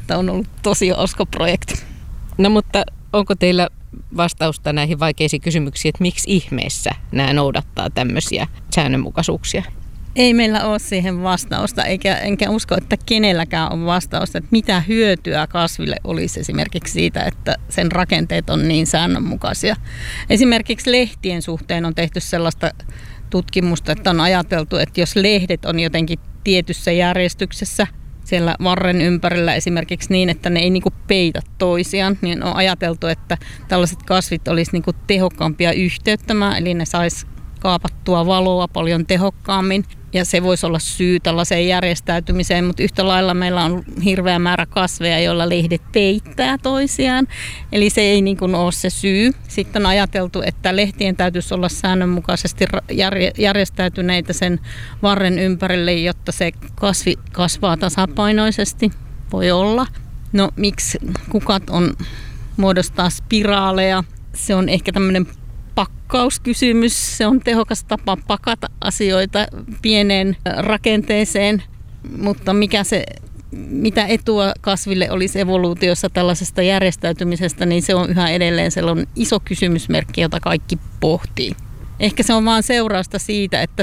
että on ollut tosi hauska projekti. No mutta onko teillä vastausta näihin vaikeisiin kysymyksiin, että miksi ihmeessä nämä noudattaa tämmöisiä säännönmukaisuuksia? Ei meillä ole siihen vastausta, enkä usko, että kenelläkään on vastausta, että mitä hyötyä kasville olisi esimerkiksi siitä, että sen rakenteet on niin säännönmukaisia. Esimerkiksi lehtien suhteen on tehty sellaista tutkimusta, että on ajateltu, että jos lehdet on jotenkin tietyssä järjestyksessä siellä varren ympärillä esimerkiksi niin, että ne ei niinku peitä toisiaan, niin on ajateltu, että tällaiset kasvit olisi niinku tehokkaampia yhteyttämään, eli ne sais kaapattua valoa paljon tehokkaammin. Ja se voisi olla syy tällaiseen järjestäytymiseen, mutta yhtä lailla meillä on hirveä määrä kasveja, joilla lehdet peittää toisiaan. Eli se ei niin kuin ole se syy. Sitten on ajateltu, että lehtien täytyisi olla säännönmukaisesti järjestäytyneitä sen varren ympärille, jotta se kasvi kasvaa tasapainoisesti. Voi olla. No miksi kukat muodostaa spiraaleja? Se on ehkä tämmöinen pakkauskysymys. Se on tehokas tapa pakata asioita pieneen rakenteeseen, mutta mitä etua kasville olisi evoluutiossa tällaisesta järjestäytymisestä, niin se on yhä edelleen sellainen iso kysymysmerkki, jota kaikki pohtii. Ehkä se on vain seurausta siitä, että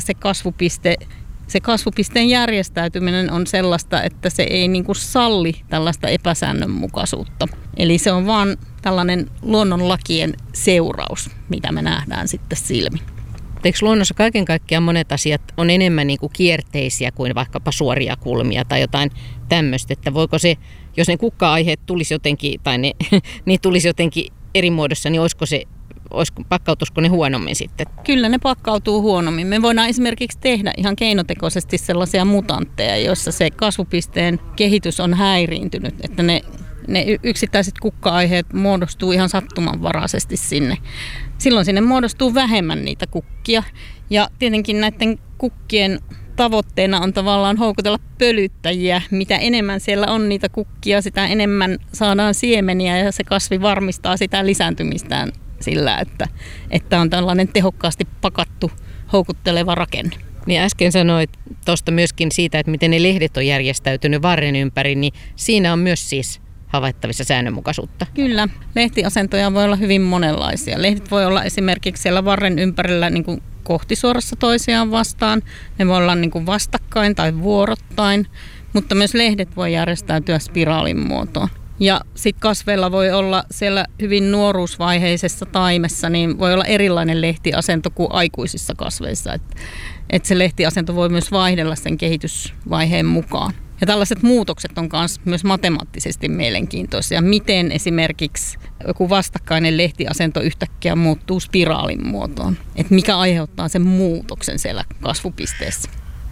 se kasvupisteen järjestäytyminen on sellaista, että se ei niin kuin salli tällaista epäsäännönmukaisuutta. Eli se on vaan tällainen luonnonlakien seuraus, mitä me nähdään sitten silmin. Eikö luonnossa kaiken kaikkiaan monet asiat on enemmän niin kuin kierteisiä kuin vaikkapa suoria kulmia tai jotain tämmöistä, että voiko se, jos ne kukka-aiheet tulisi jotenkin, tai niin tulisi jotenkin eri muodossa, niin pakkautuisiko ne huonommin sitten? Kyllä ne pakkautuu huonommin. Me voidaan esimerkiksi tehdä ihan keinotekoisesti sellaisia mutantteja, joissa se kasvupisteen kehitys on häiriintynyt, että ne yksittäiset kukka-aiheet muodostuu ihan sattumanvaraisesti sinne. Silloin sinne muodostuu vähemmän niitä kukkia. Ja tietenkin näiden kukkien tavoitteena on tavallaan houkutella pölyttäjiä. Mitä enemmän siellä on niitä kukkia, sitä enemmän saadaan siemeniä ja se kasvi varmistaa sitä lisääntymistään sillä, että on tällainen tehokkaasti pakattu, houkutteleva rakenne. Niin äsken sanoit tuosta myöskin siitä, että miten ne lehdet on järjestäytynyt varren ympäri, niin siinä on myös siis havaittavissa säännönmukaisuutta. Kyllä. Lehtiasentoja voi olla hyvin monenlaisia. Lehdet voi olla esimerkiksi siellä varren ympärillä niin kuin kohtisuorassa toisiaan vastaan. Ne voi olla niin kuin vastakkain tai vuorottain, mutta myös lehdet voi järjestäytyä spiraalin muotoon. Ja sitten kasveilla voi olla siellä hyvin nuoruusvaiheisessa taimessa, niin voi olla erilainen lehtiasento kuin aikuisissa kasveissa. Että se lehtiasento voi myös vaihdella sen kehitysvaiheen mukaan. Ja tällaiset muutokset on myös matemaattisesti mielenkiintoisia. Miten esimerkiksi joku vastakkainen lehtiasento yhtäkkiä muuttuu spiraalin muotoon. Että mikä aiheuttaa sen muutoksen siellä kasvupisteessä.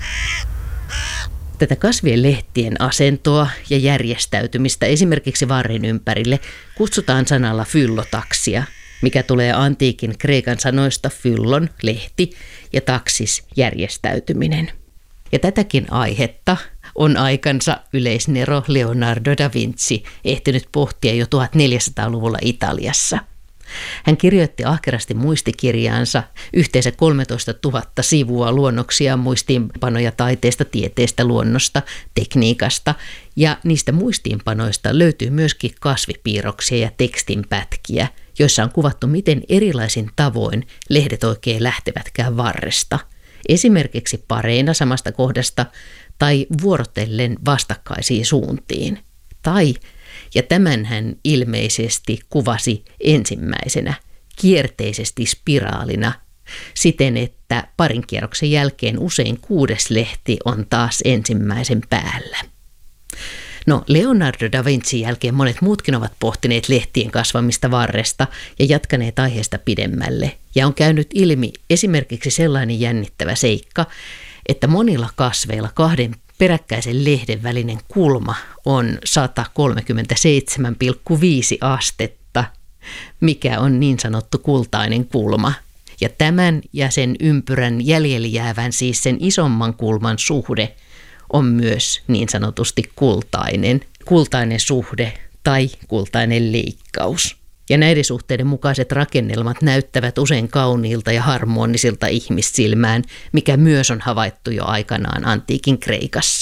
Tätä kasvien lehtien asentoa ja järjestäytymistä esimerkiksi varren ympärille kutsutaan sanalla fyllotaksia, mikä tulee antiikin kreikan sanoista fyllon, lehti, ja taksis, järjestäytyminen. Ja tätäkin aihetta on aikansa yleisnero Leonardo da Vinci ehtinyt pohtia jo 1400-luvulla Italiassa. Hän kirjoitti ahkerasti muistikirjaansa yhteensä 13 000 sivua luonnoksia, muistiinpanoja taiteesta, tieteestä, luonnosta, tekniikasta, ja niistä muistiinpanoista löytyy myöskin kasvipiirroksia ja tekstinpätkiä, joissa on kuvattu, miten erilaisin tavoin lehdet oikein lähtevätkään varresta. Esimerkiksi pareina samasta kohdasta tai vuorotellen vastakkaisiin suuntiin. Ja tämän hän ilmeisesti kuvasi ensimmäisenä kierteisesti spiraalina siten, että parin kierroksen jälkeen usein 6. lehti on taas ensimmäisen päällä. No, Leonardo da Vincin jälkeen monet muutkin ovat pohtineet lehtien kasvamista varresta ja jatkaneet aiheesta pidemmälle. Ja on käynyt ilmi esimerkiksi sellainen jännittävä seikka, että monilla kasveilla 2 peräkkäisen lehden välinen kulma on 137,5 astetta, mikä on niin sanottu kultainen kulma. Ja tämän ja sen ympyrän jäljellä jäävän, siis sen isomman kulman suhde on myös niin sanotusti kultainen suhde tai kultainen leikkaus. Ja näiden suhteiden mukaiset rakennelmat näyttävät usein kauniilta ja harmonisilta ihmissilmään, mikä myös on havaittu jo aikanaan antiikin Kreikassa.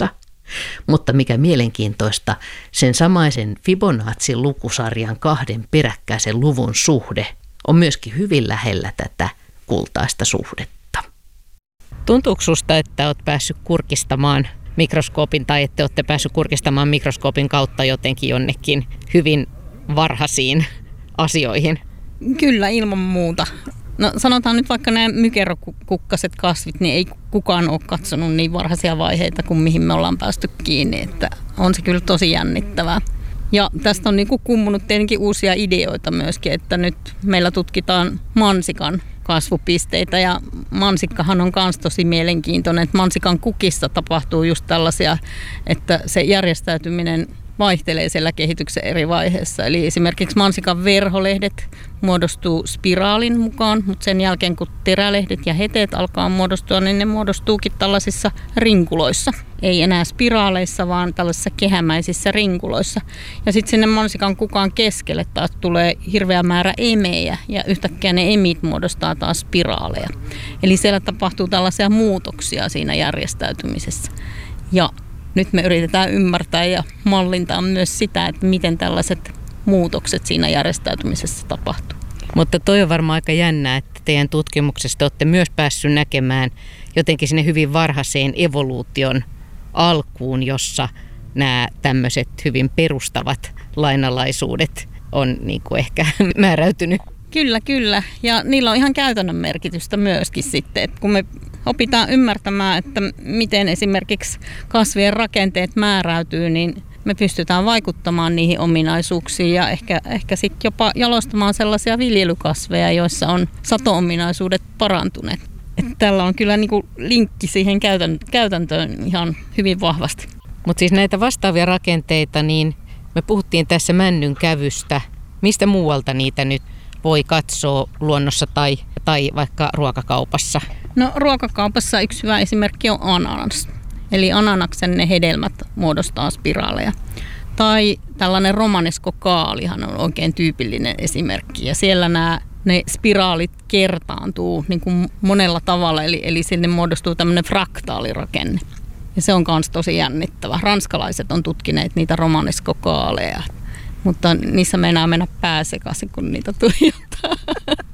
Mutta mikä mielenkiintoista, sen samaisen Fibonacin lukusarjan 2 peräkkäisen luvun suhde on myöskin hyvin lähellä tätä kultaista suhdetta. Tuntuuko susta, että olet päässyt kurkistamaan mikroskoopin tai että olette päässyt kurkistamaan mikroskoopin kautta jotenkin jonnekin hyvin varhaisiin asioihin? Kyllä, ilman muuta. No sanotaan nyt vaikka nämä mykerokukkaset kasvit, niin ei kukaan ole katsonut niin varhaisia vaiheita kuin mihin me ollaan päästy kiinni, että on se kyllä tosi jännittävää. Ja tästä on niin kuin kummunut tietenkin uusia ideoita myöskin, että nyt meillä tutkitaan mansikan kasvupisteitä ja mansikkahan on myös tosi mielenkiintoinen, että mansikan kukissa tapahtuu just tällaisia, että se järjestäytyminen vaihtelee siellä kehityksen eri vaiheissa. Eli esimerkiksi mansikan verholehdet muodostuu spiraalin mukaan, mutta sen jälkeen kun terälehdet ja heteet alkaa muodostua, niin ne muodostuukin tällaisissa rinkuloissa. Ei enää spiraaleissa, vaan tällaisissa kehämäisissä rinkuloissa. Ja sitten sinne mansikan kukaan keskelle taas tulee hirveä määrä emejä ja yhtäkkiä ne emit muodostaa taas spiraaleja. Eli siellä tapahtuu tällaisia muutoksia siinä järjestäytymisessä. Ja nyt me yritetään ymmärtää ja mallintaa myös sitä, että miten tällaiset muutokset siinä järjestäytymisessä tapahtuu. Mutta toi on varmaan aika jännää, että teidän tutkimuksesta olette myös päässyt näkemään jotenkin sinne hyvin varhaiseen evoluution alkuun, jossa nämä tämmöiset hyvin perustavat lainalaisuudet on niin kuin ehkä määräytynyt. Kyllä. Ja niillä on ihan käytännön merkitystä myöskin sitten, että kun me opitaan ymmärtämään, että miten esimerkiksi kasvien rakenteet määräytyy, niin me pystytään vaikuttamaan niihin ominaisuuksiin ja ehkä sitten jopa jalostamaan sellaisia viljelykasveja, joissa on sato-ominaisuudet parantuneet. Että tällä on kyllä niin kuin linkki siihen käytäntöön ihan hyvin vahvasti. Mutta siis näitä vastaavia rakenteita, niin me puhuttiin tässä männyn kävystä. Mistä muualta niitä nyt voi katsoa luonnossa tai vaikka ruokakaupassa? No ruokakaupassa yksi hyvä esimerkki on ananas. Eli ananaksen ne hedelmät muodostaa spiraaleja. Tai tällainen romaneskokaalihan on oikein tyypillinen esimerkki. Ja siellä ne spiraalit kertaantuu niin kuin monella tavalla, eli sinne muodostuu tämmöinen fraktaalirakenne. Ja se on myös tosi jännittävä. Ranskalaiset on tutkineet niitä romaneskokaaleja, mutta niissä meinaa mennä pää sekaisin, kun niitä tuijottaa.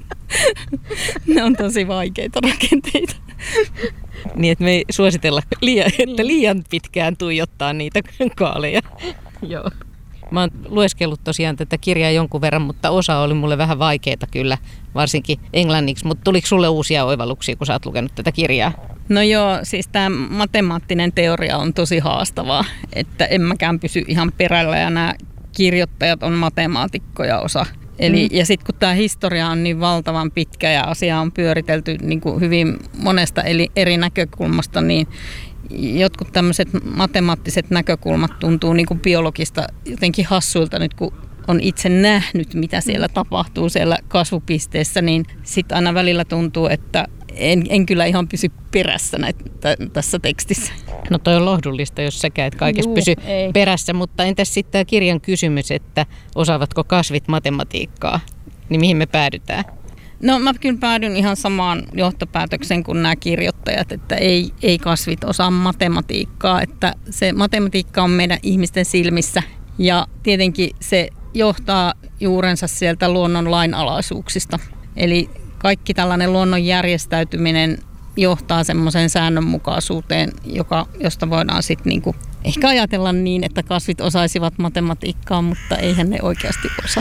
Ne on tosi vaikeita rakenteita. Niin, että me ei suositella että liian pitkään tuijottaa niitä kaaleja. Joo. Mä oon lueskellut tosiaan tätä kirjaa jonkun verran, mutta osa oli mulle vähän vaikeaa kyllä, varsinkin englanniksi. Mutta tuliko sulle uusia oivalluksia, kun sä oot lukenut tätä kirjaa? No joo, siis tämä matemaattinen teoria on tosi haastavaa, että en mäkään pysy ihan perällä ja nämä kirjoittajat on matemaatikkoja osa. Eli, ja sitten kun tämä historia on niin valtavan pitkä ja asia on pyöritelty niin kuin hyvin monesta eri näkökulmasta, niin jotkut tämmöiset matemaattiset näkökulmat tuntuu niin kuin biologista jotenkin hassuilta nyt, kun on itse nähnyt, mitä siellä tapahtuu siellä kasvupisteessä, niin sitten aina välillä tuntuu, että en kyllä ihan pysy perässä tässä tekstissä. No toi on lohdullista, jos säkään et kaikessa pysy perässä, mutta entäs sitten tämä kirjan kysymys, että osaavatko kasvit matematiikkaa, niin mihin me päädytään? No mä kyllä päädyn ihan samaan johtopäätökseen kuin nämä kirjoittajat, että ei kasvit osaa matematiikkaa, että se matematiikka on meidän ihmisten silmissä ja tietenkin se johtaa juurensa sieltä luonnon lainalaisuuksista. Eli kaikki tällainen luonnon järjestäytyminen johtaa semmoiseen säännönmukaisuuteen, josta voidaan sitten niinku ehkä ajatella niin, että kasvit osaisivat matematiikkaa, mutta eihän ne oikeasti osaa.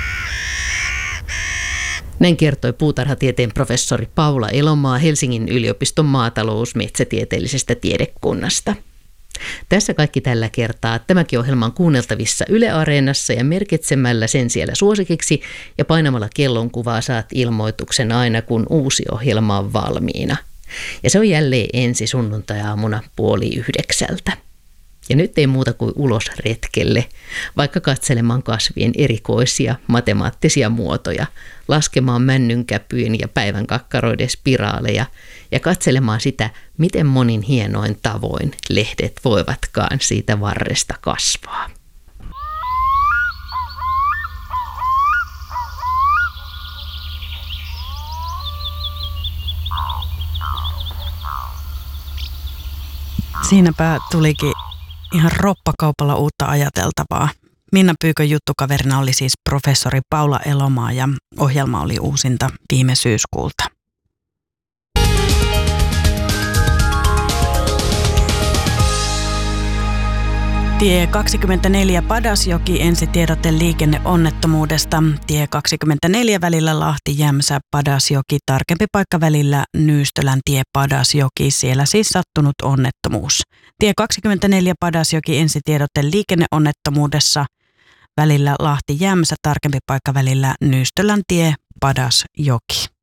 Näin kertoi puutarhatieteen professori Paula Elomaa Helsingin yliopiston maatalous-metsätieteellisestä tiedekunnasta. Tässä kaikki tällä kertaa. Tämäkin ohjelma on kuunneltavissa Yle Areenassa ja merkitsemällä sen siellä suosikiksi ja painamalla kellonkuvaa saat ilmoituksen aina, kun uusi ohjelma on valmiina. Ja se on jälleen ensi sunnuntai-aamuna 8:30. Ja nyt ei muuta kuin ulos retkelle, vaikka katselemaan kasvien erikoisia matemaattisia muotoja, laskemaan männynkäpyjen ja päivän kakkaroiden spiraaleja ja katselemaan sitä, miten monin hienoin tavoin lehdet voivatkaan siitä varresta kasvaa. Siinäpä tulikin Ihan roppakaupalla uutta ajateltavaa. Minna Pyykön juttukaverina oli siis professori Paula Elomaa ja ohjelma oli uusinta viime syyskuulta. Tie 24 Padasjoki, ensitiedote liikenneonnettomuudesta. Tie 24 välillä Lahti-Jämsä Padasjoki, tarkempi paikka välillä Nyystölän tie Padasjoki, siellä siis sattunut onnettomuus. Tie 24 Padasjoki, ensitiedote liikenneonnettomuudessa välillä Lahti-Jämsä, tarkempi paikka välillä Nyystölän tie Padasjoki.